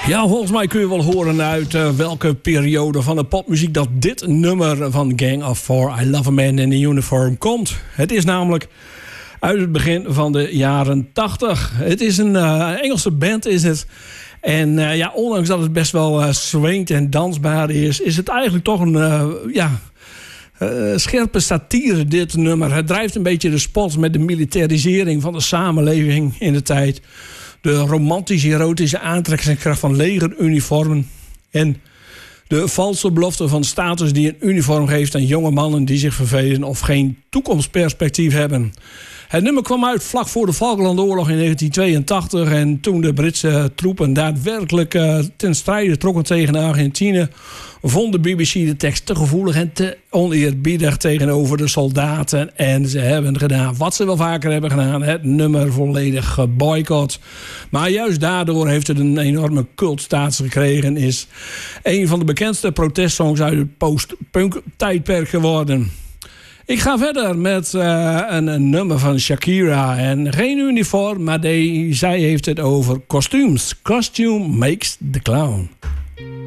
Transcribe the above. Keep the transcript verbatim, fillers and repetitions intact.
Ja, volgens mij kun je wel horen uit uh, welke periode van de popmuziek dat dit nummer van Gang of Four, I Love a Man in a Uniform, komt. Het is namelijk uit het begin van de jaren tachtig. Het is een uh, Engelse band, is het. En uh, ja, ondanks dat het best wel uh, swingt en dansbaar is, is het eigenlijk toch een uh, ja, uh, scherpe satire, dit nummer. Het drijft een beetje de spot met de militarisering van de samenleving in de tijd. De romantische, erotische aantrekkingskracht van legeruniformen. En de valse belofte van status die een uniform geeft aan jonge mannen die zich vervelen of geen toekomstperspectief hebben. Het nummer kwam uit vlak voor de Falklandoorlog in negentien tweeëntachtig. En toen de Britse troepen daadwerkelijk uh, ten strijde trokken tegen Argentinië, vond de B B C de tekst te gevoelig en te oneerbiedig tegenover de soldaten. En ze hebben gedaan wat ze wel vaker hebben gedaan: het nummer volledig geboycott. Maar juist daardoor heeft het een enorme cultstatus gekregen. Is een van de bekendste protestsongs uit het post-punk tijdperk geworden. Ik ga verder met uh, een, een nummer van Shakira. En geen uniform, maar die, zij heeft het over kostuums. Costume makes the clown.